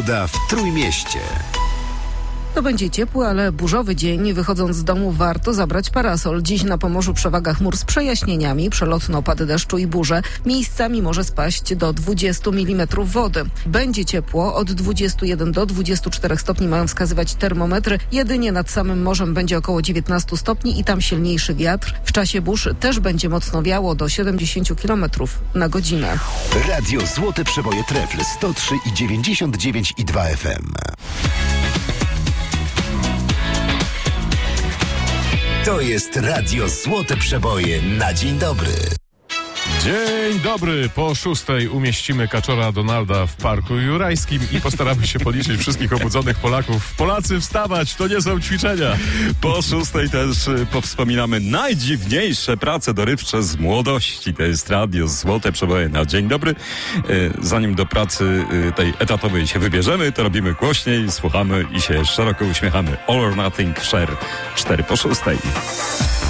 Pogoda w Trójmieście. To będzie ciepły, ale burzowy dzień. Wychodząc z domu warto zabrać parasol. Dziś na Pomorzu przewaga chmur z przejaśnieniami, przelotne opady deszczu i burze. Miejscami może spaść do 20 mm wody. Będzie ciepło, od 21 do 24 stopni mają wskazywać termometry. Jedynie nad samym morzem będzie około 19 stopni i tam silniejszy wiatr. W czasie burz też będzie mocno wiało do 70 km na godzinę. Radio Złote Przeboje Trefl 103,99,2 FM. To jest Radio Złote Przeboje na dzień dobry. Dzień dobry. Po 6:00 umieścimy kaczora Donalda w Parku Jurajskim i postaramy się policzyć wszystkich obudzonych Polaków. Polacy, wstawać, to nie są ćwiczenia. Po 6:00 też powspominamy najdziwniejsze prace dorywcze z młodości. To jest Radio Złote Przeboje na dzień dobry. Zanim do pracy tej etatowej się wybierzemy, to robimy głośniej, słuchamy i się szeroko uśmiechamy. All or Nothing, Cher, 4 po 6:00.